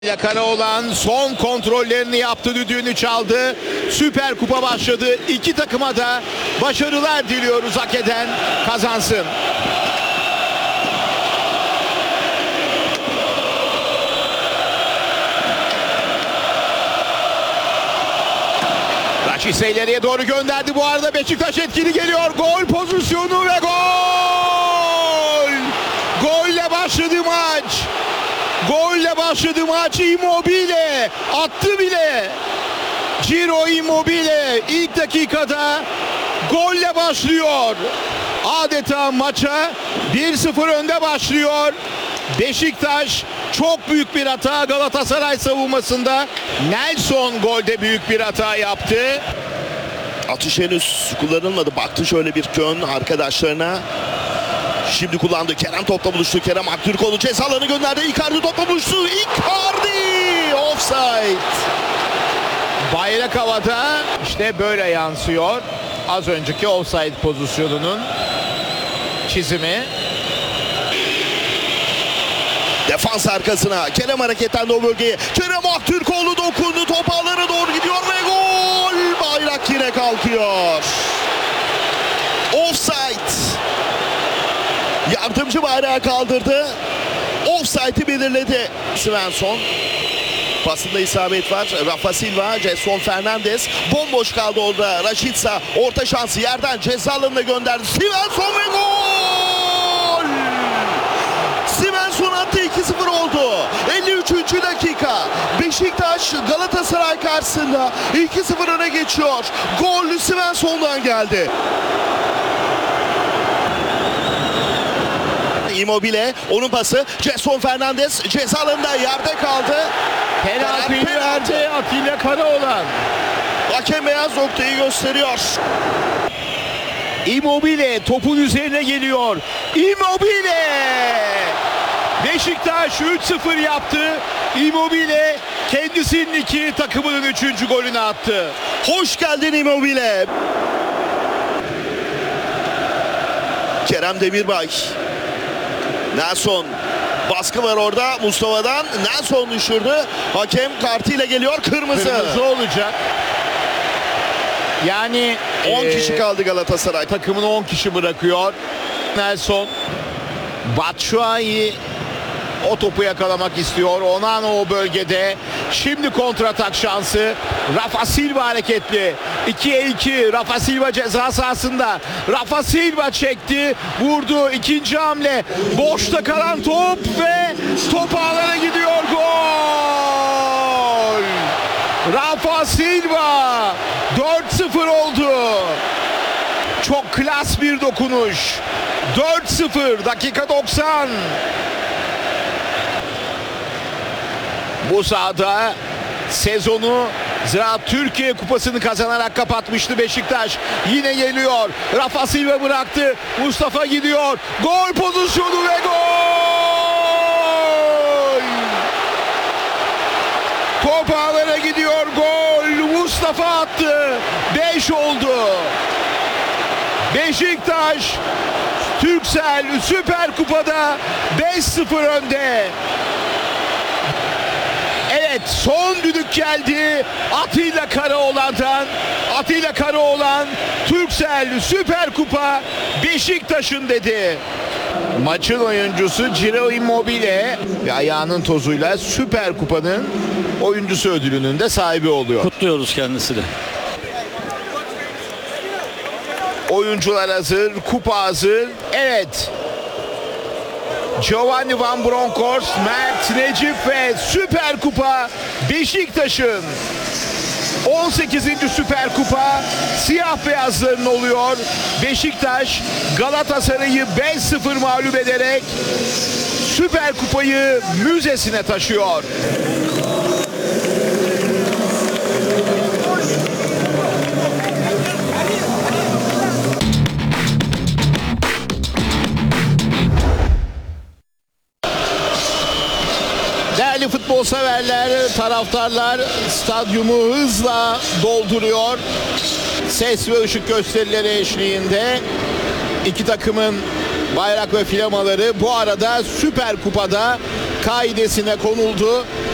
Karaoğlan son kontrollerini yaptı, düdüğünü çaldı. Süper Kupa başladı. İki takıma da başarılar diliyoruz. Hak eden kazansın. Raşitse ileriye doğru gönderdi. Bu arada Beşiktaş etkili geliyor. Gol pozisyonu ve gol! Golle başladı maç. Golle başladı maç. Immobile attı bile. Ciro Immobile ilk dakikada golle başlıyor. Adeta maça 1-0 önde başlıyor. Beşiktaş çok büyük bir hata. Galatasaray savunmasında Nelson golde büyük bir hata yaptı. Atış henüz kullanılmadı. Baktı şöyle bir kön arkadaşlarına. Şimdi kullandı. Kerem topla buluştu. Kerem Aktürkoğlu ceza alanı gönderdi. Icardi topla buluştu. Icardi! Offside. Bayrak havada. İşte böyle yansıyor. Az önceki offside pozisyonunun çizimi. Defans arkasına. Kerem hareketlendi o bölgeye. Kerem Aktürkoğlu dokundu. Top ağlara doğru gidiyor ve gol! Bayrak yine kalkıyor. Offside. Yardımcı bayrağı kaldırdı. Offside'i belirledi. Svensson. Pasında isabet var. Rafa Silva, Gelson Fernandes. Bomboş kaldı orada. Raşitse orta şansı yerden ceza alanına gönderdi. Svensson ve gol! Svensson attı, 2-0 oldu. 53. dakika. Beşiktaş Galatasaray karşısında 2-0 öne geçiyor. Gol Svensson'dan geldi. Immobile, onun pası. Gelson Fernandes ceza alanında yerde kaldı. Penaltıyı verdi Atilla Karaoğlan. Hakem beyaz noktayı gösteriyor. Immobile topun üzerine geliyor. Immobile! Beşiktaş 3-0 yaptı. Immobile kendisinin 2, takımının 3. golünü attı. Hoş geldin Immobile. Kerem Demirbay. Nelson. Baskı var orada Mustafa'dan. Nelson düşürdü. Hakem kartıyla geliyor. Kırmızı. Kırmızı olacak. Yani 10 kişi kaldı Galatasaray. takımını 10 kişi bırakıyor. Nelson. Batshuayi o topu yakalamak istiyor. Onana o bölgede. Şimdi kontratak şansı. Rafa Silva hareketli. 2'ye 2. Rafa Silva ceza sahasında. Rafa Silva çekti. Vurdu. İkinci hamle. Boşta kalan top ve top ağlara gidiyor. Gol! Rafa Silva 4-0 oldu. Çok klas bir dokunuş. 4-0 dakika 90. Bu sahada sezonu Ziraat Türkiye Kupası'nı kazanarak kapatmıştı Beşiktaş. Yine geliyor. Rafa Silva bıraktı. Mustafa gidiyor. Gol pozisyonu ve gol! Top ağlara gidiyor. Gol! Mustafa attı. 5 oldu. Beşiktaş Türksel Süper Kupa'da 5-0 önde. Evet, son düdük geldi Atilla Karaoğlan'dan. Atilla Karaoğlan, Türksel Süper Kupa Beşiktaş'ın dedi. Maçın oyuncusu Ciro Immobile ve ayağının tozuyla Süper Kupa'nın oyuncusu ödülünün de sahibi oluyor. Kutluyoruz kendisini. Oyuncular hazır, kupa hazır. Evet. Giovanni Van Bronckhorst, Mert, Necip ve Süper Kupa Beşiktaş'ın 18. Süper Kupa siyah beyazların oluyor. Beşiktaş Galatasaray'ı 5-0 mağlup ederek Süper Kupayı müzesine taşıyor. Değerli futbol severler, taraftarlar stadyumu hızla dolduruyor. Ses ve ışık gösterileri eşliğinde iki takımın bayrak ve flamaları bu arada Süper Kupa'da kaidesine konuldu.